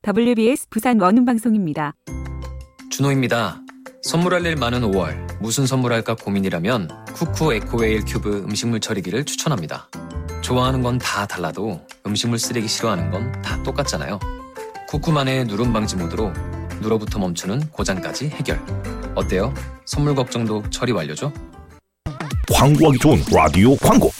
WBS 부산 원음방송입니다. 준호입니다. 선물할 일 많은 5월 무슨 선물할까 고민이라면 쿠쿠 에코웨일 큐브 음식물 처리기를 추천합니다. 좋아하는 건 다 달라도 음식물 쓰레기 싫어하는 건 다 똑같잖아요. 쿠쿠만의 누름 방지 모드로 누러부터 멈추는 고장까지 해결. 어때요? 선물 걱정도 처리 완료죠? 광고하기 좋은 라디오 광고.